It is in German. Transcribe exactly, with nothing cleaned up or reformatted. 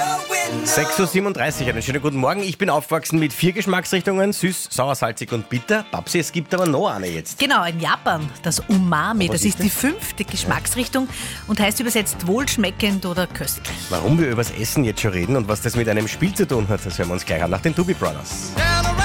sechs Uhr siebenunddreißig, einen schönen guten Morgen. Ich bin aufgewachsen mit vier Geschmacksrichtungen, süß, sauer, salzig und bitter. Babsi, es gibt aber noch eine jetzt. Genau, in Japan, das Umami, Was das ist ist die fünfte Geschmacksrichtung und heißt übersetzt wohlschmeckend oder köstlich. Warum wir über das Essen jetzt schon reden und was das mit einem Spiel zu tun hat, das hören wir uns gleich an nach den Doobie Brothers.